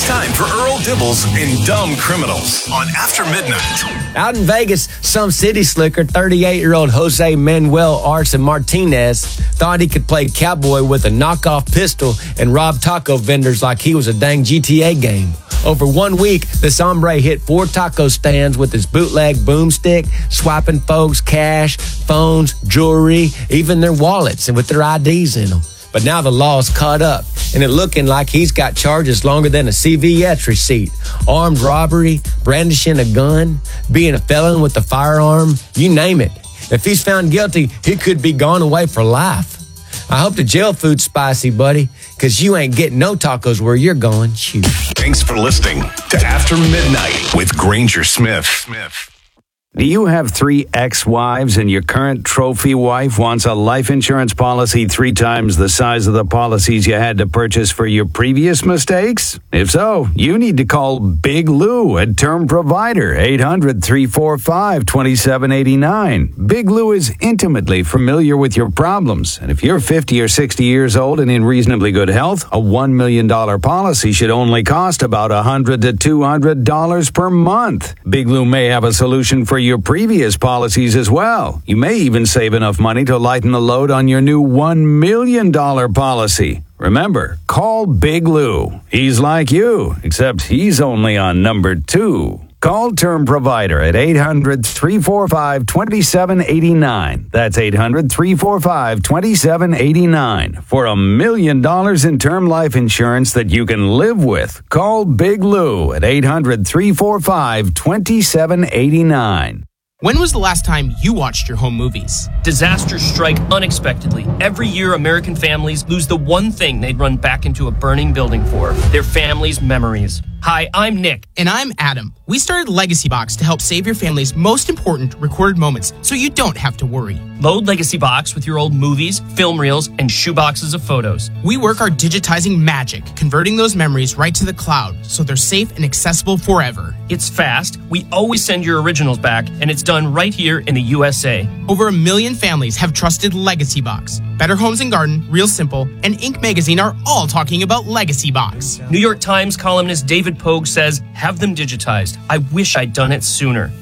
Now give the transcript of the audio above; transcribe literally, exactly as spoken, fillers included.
It's time for Earl Dibbles and Dumb Criminals on After Midnight. Out in Vegas, some city slicker, thirty-eight-year-old Jose Manuel Arce Martinez, thought he could play cowboy with a knockoff pistol and rob taco vendors like he was a dang G T A game. Over one week, this hombre hit four taco stands with his bootleg boomstick, swiping folks' cash, phones, jewelry, even their wallets, and with their I Ds in them. But now the law's caught up, and it looking like he's got charges longer than a C V S receipt. Armed robbery, brandishing a gun, being a felon with a firearm, you name it. If he's found guilty, he could be gone away for life. I hope the jail food's spicy, buddy, because you ain't getting no tacos where you're going. Shoot. Thanks for listening to After Midnight with Granger Smith. Smith. Do you have three ex-wives and your current trophy wife wants a life insurance policy three times the size of the policies you had to purchase for your previous mistakes? If so, you need to call Big Lou, a term provider, eight hundred, three four five, two seven eight nine. Big Lou is intimately familiar with your problems, and if you're fifty or sixty years old and in reasonably good health, a one million dollars policy should only cost about one hundred to two hundred dollars per month. Big Lou may have a solution for your previous policies as well. You may even save enough money to lighten the load on your new one million dollars policy. Remember, call Big Lou. He's like you, except he's only on number two. Call Term Provider at eight hundred, three four five, two seven eight nine. That's eight hundred, three four five, two seven eight nine. For a million dollars in term life insurance that you can live with. Call Big Lou at eight hundred, three four five, two seven eight nine. When was the last time you watched your home movies? Disasters strike unexpectedly. Every year, American families lose the one thing they'd run back into a burning building for, their family's memories. Hi, I'm Nick. And I'm Adam. We started Legacy Box to help save your family's most important recorded moments so you don't have to worry. Load Legacy Box with your old movies, film reels, and shoeboxes of photos. We work our digitizing magic, converting those memories right to the cloud so they're safe and accessible forever. It's fast, we always send your originals back, and it's done right here in the U S A. Over a million families have trusted Legacy Box. Better Homes and Garden, Real Simple, and Inc Magazine are all talking about Legacy Box. New York Times columnist David Pogue says, have them digitized. I wish I'd done it sooner.